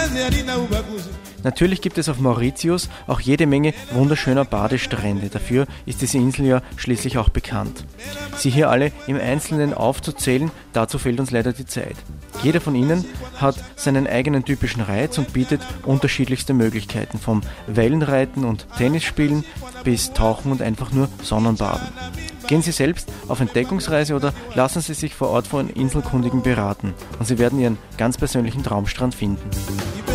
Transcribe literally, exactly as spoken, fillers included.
Natürlich gibt es auf Mauritius auch jede Menge wunderschöner Badestrände. Dafür ist diese Insel ja schließlich auch bekannt. Sie hier alle im Einzelnen aufzuzählen, dazu fehlt uns leider die Zeit. Jeder von ihnen hat seinen eigenen typischen Reiz und bietet unterschiedlichste Möglichkeiten, vom Wellenreiten und Tennisspielen bis Tauchen und einfach nur Sonnenbaden. Gehen Sie selbst auf Entdeckungsreise oder lassen Sie sich vor Ort von Inselkundigen beraten und Sie werden Ihren ganz persönlichen Traumstrand finden.